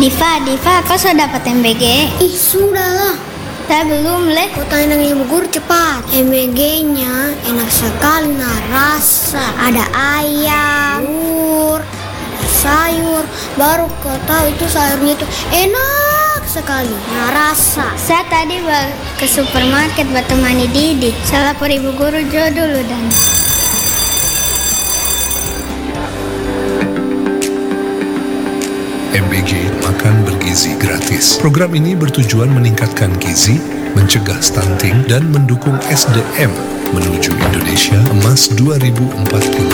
Diva, kau sudah dapat MBG? Ih, sudahlah. Saya belum, Le. Kau tanya dengan ibu guru cepat. MBG-nya enak sekali, nah rasa. Ada ayam, telur, ada sayur. Baru kau tahu itu sayurnya itu enak sekali, nah rasa. Saya tadi ke supermarket buat temani Didi. Saya lapor ibu guru Jo dulu dan. MBG Makan Bergizi Gratis. Program ini bertujuan meningkatkan gizi, mencegah stunting, dan mendukung SDM menuju Indonesia Emas 2040.